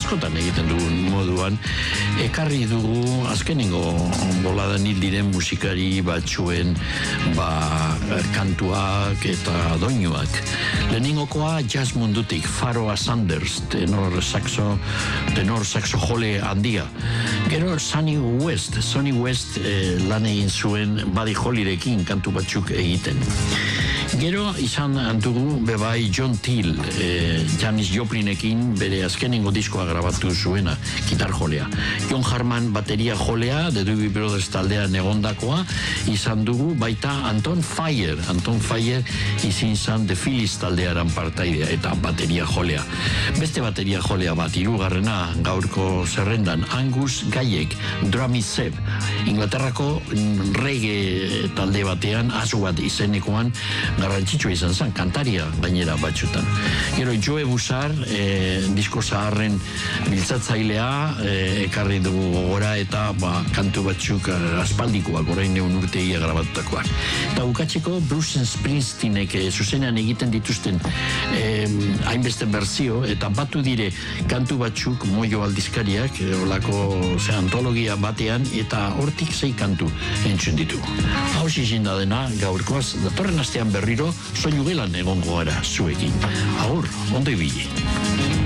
askotan egiten dugun moduan, ekarri dugu azkenengo boladan hil diren musikari batzuen kantuak eta doinuak. Lehenengokoa jazz mundutik, Pharoah Sanders, tenor saxo jole handia. Gero Sonny West lan egin zuen Buddy Hollyrekin kantu batzuk egiten. Gero izan dugu bebai John Till, Janis Joplinekin bere azkenengo diskoa grabatu zuena, gitar jolea. John Harman bateria jolea, The Doobie Brothers taldean egondakoa, izan dugu baita Anton Fire izin zan The Phillies taldearan partaidea eta bateria jolea. Beste bateria jolea bat, hirugarrena gaurko zerrendan, Angus Gayek, Drummy Seb, Inglaterrako reggae talde batean, Aswad izenekoan, garrantzitsua izan zen, kantaria gainera batxutan. Gero Joe Bussar, disko zaharren biltzatzailea, ekarri dugu gogora eta kantu batzuk aspaldikoak, orain neun urtegia grabatutakoak. Eta bukatzeko Bruce Springsteenek zuzenean egiten dituzten hainbeste berzio, eta batu dire kantu batzuk Moio aldizkariak, olako antologia batean, eta hortik 6 kantu entzun ditu. Hau zizinda dena gaurkoaz, datorren astean berriro soinu gelan egongo gara zuekin. Agur, ondo ibili.